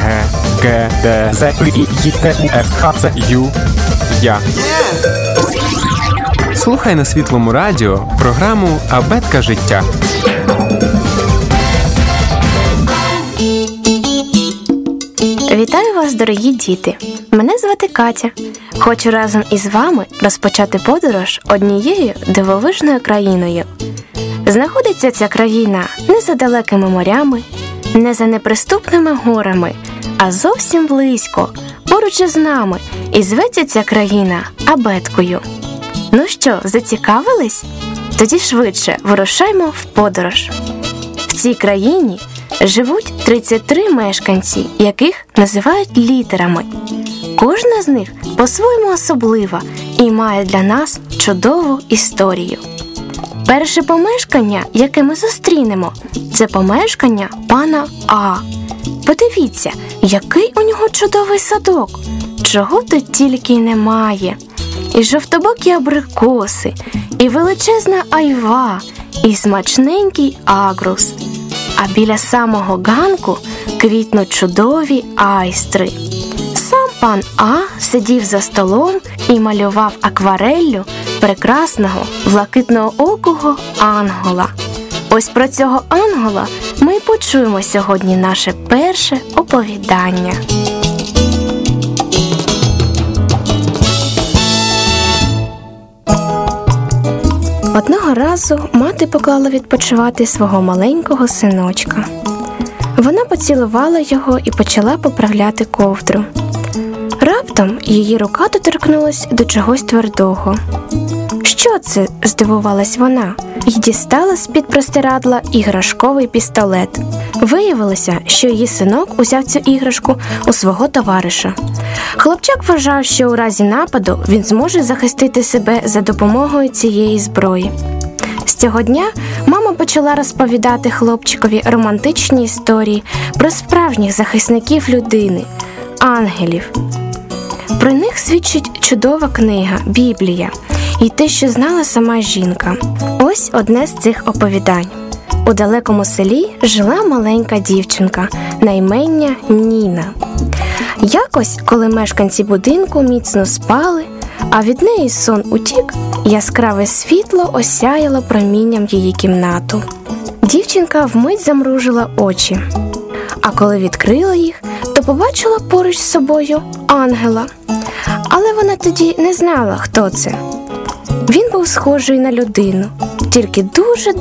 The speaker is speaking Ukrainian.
Г, Г, Д, З, І, Т, У, Ф, Х, Ц, Ю, Я. Слухай на Світлому радіо програму «Абетка життя». Вітаю вас, дорогі діти! Мене звати Катя. Хочу разом із вами розпочати подорож однією дивовижною країною. Знаходиться ця країна не за далекими морями, не за неприступними горами, а зовсім близько, поруч із нами, і зветься ця країна Абеткою. Ну що, зацікавились? Тоді швидше вирушаймо в подорож. В цій країні живуть 33 мешканці, яких називають літерами. Кожна з них по-своєму особлива і має для нас чудову історію. Перше помешкання, яке ми зустрінемо, це помешкання пана А. Подивіться, який у нього чудовий садок. Чого тут тільки немає. І жовтобокі абрикоси, і величезна айва, і смачненький агрус. А біля самого ганку квітнуть чудові айстри. Сам пан А сидів за столом і малював аквареллю прекрасного блакитноокого ангела. Ось про цього ангела ми й почуємо сьогодні наше перше оповідання. Одного разу мати поклала відпочивати свого маленького синочка. Вона поцілувала його і почала поправляти ковдру. Раптом її рука доторкнулась до чогось твердого. «Що це?» – здивувалась вона і дістала з-під простирадла іграшковий пістолет. Виявилося, що її синок узяв цю іграшку у свого товариша. Хлопчак вважав, що у разі нападу він зможе захистити себе за допомогою цієї зброї. З цього дня мама почала розповідати хлопчикові романтичні історії про справжніх захисників людини – ангелів. Про них свідчить чудова книга – Біблія і те, що знала сама жінка. Ось одне з цих оповідань. У далекому селі жила маленька дівчинка на ім'я Ніна. Якось, коли мешканці будинку міцно спали, а від неї сон утік, яскраве світло осяяло промінням її кімнату. Дівчинка вмить замружила очі, а коли відкрила їх, то побачила поруч з собою ангела. Але вона тоді не знала, хто це. Він був схожий на людину, тільки дуже